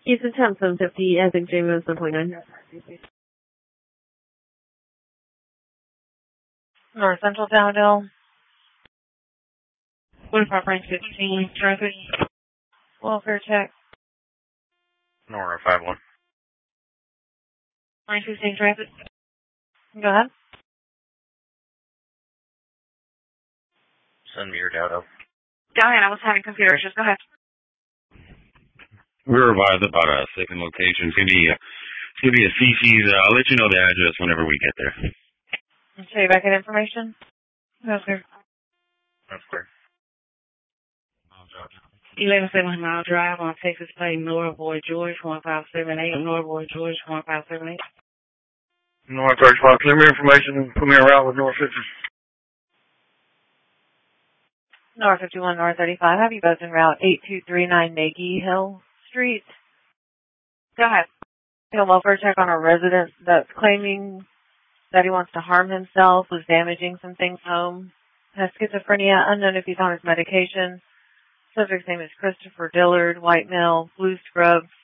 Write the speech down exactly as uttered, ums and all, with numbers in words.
Houston ten seven fifty, I think Jamie was one point nine. North Central Dowdell. twenty-five range fifteen, traffic. Welfare check. Nora five one. Range fifteen, traffic. Go ahead. Send me your Dowdell. Go ahead, I was having computer issues. Go ahead. We were advised about a second location. It's going to be a, it's going to be a C C's. Uh, I'll let you know the address whenever we get there. I'll show you back in information. That's clear. That's clear. eleven seven Mile Drive on Texas Plain, North Boy George, one five seven eight. North Boy George, one five seven eight. North thirty-five. Clear me information and put me around with North fifty. North fifty-one, North thirty-five. Have you both en route eight two three nine Nagy Hill Street? Go ahead. A welfare check on a resident that's claiming that he wants to harm himself, was damaging some things home, has schizophrenia, unknown if he's on his medication. Subject's name is Christopher Dillard, white male, blue scrubs,